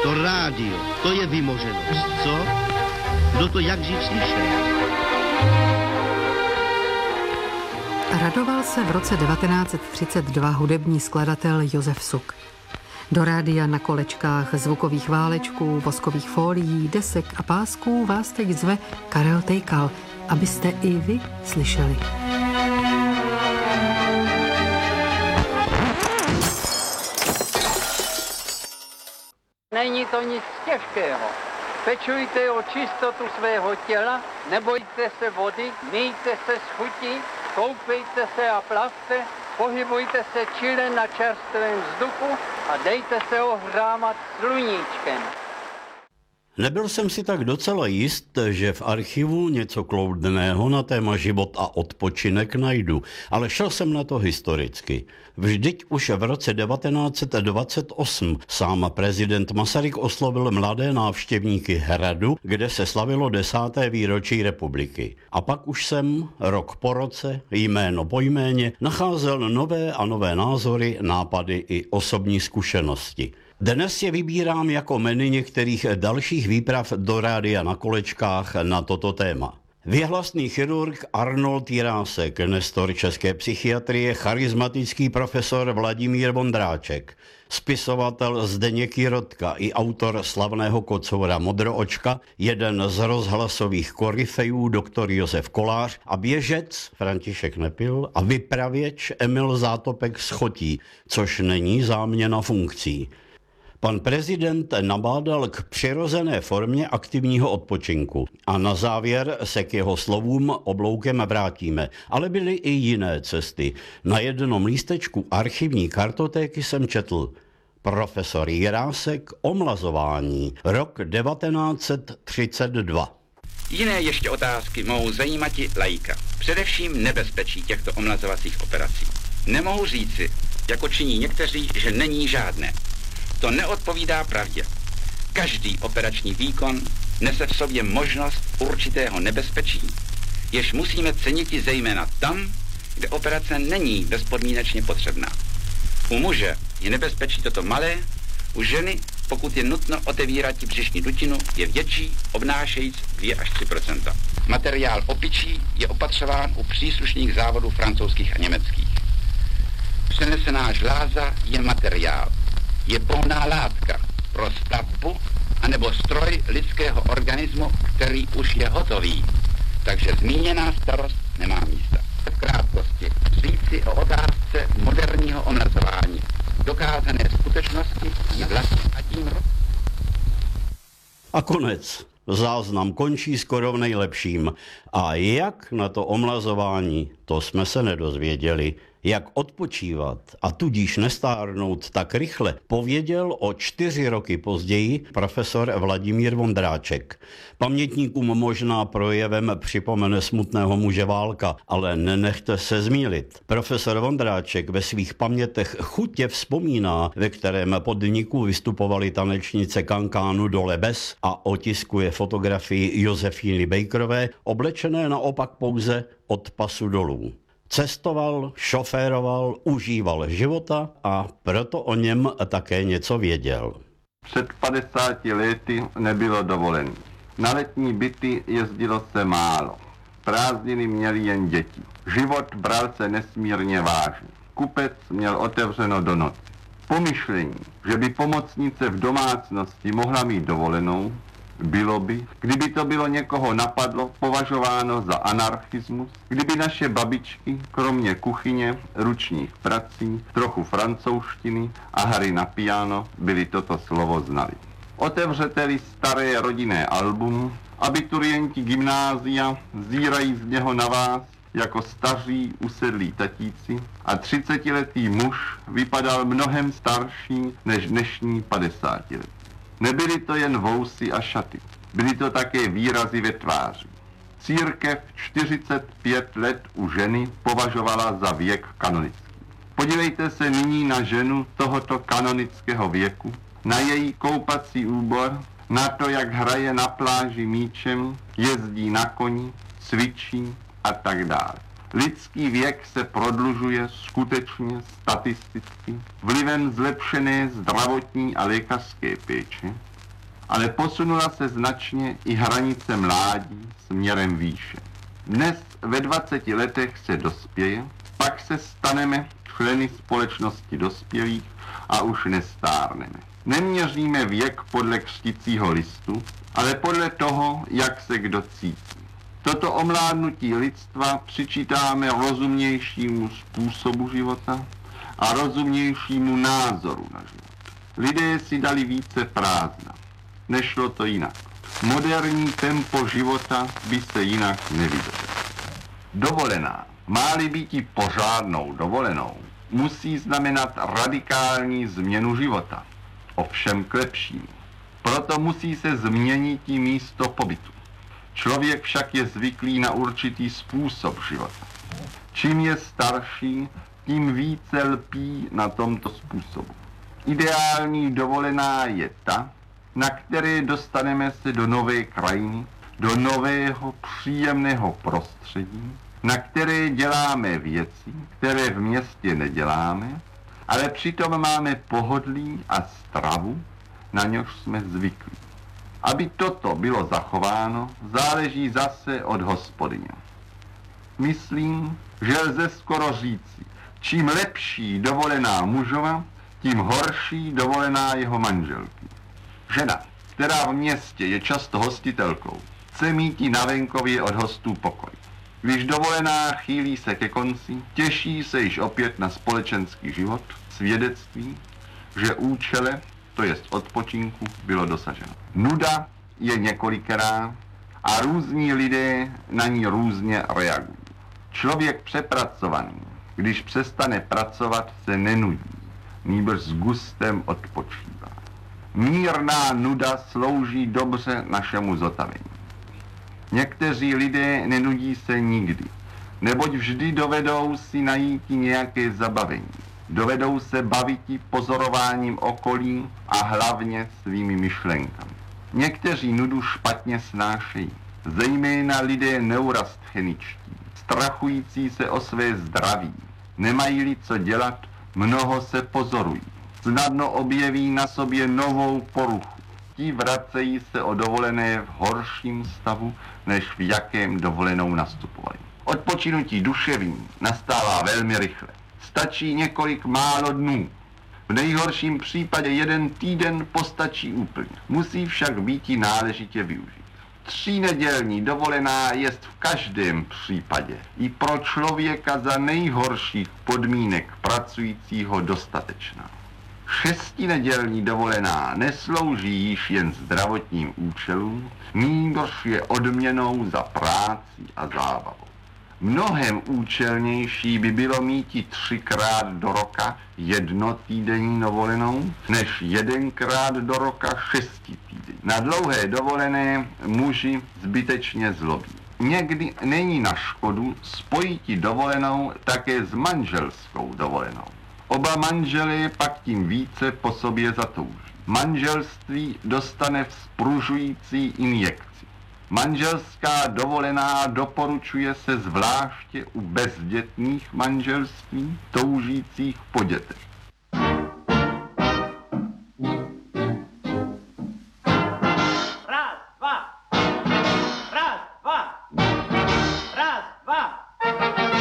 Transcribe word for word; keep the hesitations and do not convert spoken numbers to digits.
To rádio, to je vymoženost, co? Kdo to jak živ slyšel? Radoval se v roce devatenáct set třicet dva hudební skladatel Josef Suk. Do rádia na kolečkách zvukových válečků, voskových fólií, desek a pásků vás teď zve Karel Tejkal, abyste i vy slyšeli. Není to nic těžkého. Pečujte o čistotu svého těla, nebojte se vody, myjte se z chutí, koupejte se a plavte, pohybujte se čile na čerstvém vzduchu a dejte se ohrámat sluníčkem. Nebyl jsem si tak docela jist, že v archivu něco kloudného na téma život a odpočinek najdu, ale šel jsem na to historicky. Vždyť už v roce devatenáct set dvacet osm sám prezident Masaryk oslovil mladé návštěvníky Hradu, kde se slavilo desáté výročí republiky. A pak už jsem, rok po roce, jméno po jméně, nacházel nové a nové názory, nápady i osobní zkušenosti. Dnes je vybírám jako menu některých dalších výprav do rádia na kolečkách na toto téma. Věhlasný chirurg Arnold Jirásek, nestor české psychiatrie, charismatický profesor Vladimír Vondráček, spisovatel Zdeněk Jirotka i autor slavného kocoura Modroočka, jeden z rozhlasových koryfejů doktor Josef Kolář a běžec František Nepil a vypravěč Emil Zátopek z Chotí, což není záměna funkcí. Pan prezident nabádal k přirozené formě aktivního odpočinku a na závěr se k jeho slovům obloukem vrátíme. Ale byly i jiné cesty. Na jednom lístečku archivní kartotéky jsem četl profesor Jirásek, omlazování, rok devatenáct set třicet dva. Jiné ještě otázky mohou zajímat i laika. Především nebezpečí těchto omlazovacích operací. Nemohu říci, jako činí někteří, že není žádné. To neodpovídá pravdě. Každý operační výkon nese v sobě možnost určitého nebezpečí, jež musíme cenit zejména tam, kde operace není bezpodmínečně potřebná. U muže je nebezpečí toto malé, u ženy, pokud je nutno otevírat břišní dutinu, je větší, obnášejíc dvě až tři procenta. Materiál opičí je opatřován u příslušných závodů francouzských a německých. Přenesená žláza je materiál. Je pohonná látka pro stavbu anebo stroj lidského organismu, který už je hotový. Takže zmíněná starost nemá místa. V krátkosti říci o otázce moderního omlazování, dokázané skutečnosti je vlastně a tím. A konec. Záznam končí skoro v nejlepším. A jak na to omlazování, to jsme se nedozvěděli. Jak odpočívat a tudíž nestárnout tak rychle, pověděl o čtyři roky později profesor Vladimír Vondráček. Pamětníkům možná projevem připomene smutného muže Válka, ale nenechte se zmýlit. Profesor Vondráček ve svých pamětech chutě vzpomíná, ve kterém podniku vystupovali tanečnice Kankánu Dole Bez a otiskuje fotografii Josefíny Bejkrové, oblečené naopak pouze od pasu dolů. Cestoval, šoféroval, užíval života a proto o něm také něco věděl. Před padesáti lety nebylo dovolený. Na letní byty jezdilo se málo. Prázdniny měli jen děti. Život bral se nesmírně vážně. Kupec měl otevřeno do noci. Pomyšlení, že by pomocnice v domácnosti mohla mít dovolenou, bylo by, kdyby to bylo někoho napadlo, považováno za anarchismus, kdyby naše babičky, kromě kuchyně, ručních prací, trochu francouzštiny a hry na piano, byli toto slovo znali. Otevřete-li staré rodinné album, abiturienti gymnázia zírají z něho na vás jako staří usedlí tatíci a třicetiletý muž vypadal mnohem starší než dnešní padesátiletý. Nebyly to jen vousy a šaty, byly to také výrazy ve tváři. Církev čtyřicet pět let u ženy považovala za věk kanonický. Podívejte se nyní na ženu tohoto kanonického věku, na její koupací úbor, na to, jak hraje na pláži míčem, jezdí na koni, cvičí a tak dále. Lidský věk se prodlužuje skutečně statisticky vlivem zlepšené zdravotní a lékařské péče, ale posunula se značně i hranice mládí směrem výše. Dnes ve dvaceti letech se dospěje, pak se staneme členy společnosti dospělých a už nestárneme. Neměříme věk podle křticího listu, ale podle toho, jak se kdo cítí. Toto omládnutí lidstva přičítáme rozumnějšímu způsobu života a rozumnějšímu názoru na život. Lidé si dali více prázdna. Nešlo to jinak. Moderní tempo života by se jinak nevydrželo. Dovolená, má-li být i pořádnou dovolenou, musí znamenat radikální změnu života. Ovšem k lepšímu. Proto musí se změnit i místo pobytu. Člověk však je zvyklý na určitý způsob života. Čím je starší, tím více lpí na tomto způsobu. Ideální dovolená je ta, na které dostaneme se do nové krajiny, do nového příjemného prostředí, na které děláme věci, které v městě neděláme, ale přitom máme pohodlí a stravu, na něž jsme zvyklí. Aby toto bylo zachováno, záleží zase od hospodyně. Myslím, že lze skoro říci, čím lepší dovolená mužova, tím horší dovolená jeho manželky. Žena, která v městě je často hostitelkou, chce mít i na venkově od hostů pokoj. Když dovolená chýlí se ke konci, těší se již opět na společenský život, svědectví, že účele, to jest odpočinku, bylo dosaženo. Nuda je několikerá a různí lidé na ní různě reagují. Člověk přepracovaný, když přestane pracovat, se nenudí, nýbrž s gustem odpočívá. Mírná nuda slouží dobře našemu zotavení. Někteří lidé nenudí se nikdy, neboť vždy dovedou si najít nějaké zabavení. Dovedou se bavit pozorováním okolí a hlavně svými myšlenkami. Někteří nudu špatně snášejí, zejména lidé neurastheničtí, strachující se o své zdraví. Nemají-li co dělat, mnoho se pozorují. Snadno objeví na sobě novou poruchu. Ti vracejí se o dovolené v horším stavu, než v jakém dovolenou nastupovali. Odpočinutí duševní nastává velmi rychle. Stačí několik málo dnů. V nejhorším případě jeden týden postačí úplně. Musí však být i náležitě využít. Třínedělní dovolená jest v každém případě i pro člověka za nejhorších podmínek pracujícího dostatečná. Šestinedělní dovolená neslouží již jen zdravotním účelům, nýbrž je odměnou za práci a zábavu. Mnohem účelnější by bylo mít i třikrát do roka jednotýdenní dovolenou, než jedenkrát do roka šestitýdenní. Na dlouhé dovolené muži zbytečně zlobí. Někdy není na škodu spojit dovolenou také s manželskou dovolenou. Oba manželé pak tím více po sobě zatouží. Manželství dostane vzpružující injekci. Manželská dovolená doporučuje se zvláště u bezdětných manželství toužících po dětech.